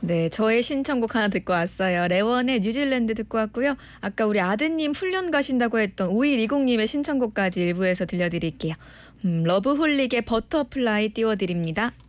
네, 저의 신청곡 하나 듣고 왔어요. 레원의 뉴질랜드 듣고 왔고요. 아까 우리 아드님 훈련 가신다고 했던 5120님의 신청곡까지 일부에서 들려드릴게요. 러브홀릭의 버터플라이 띄워드립니다.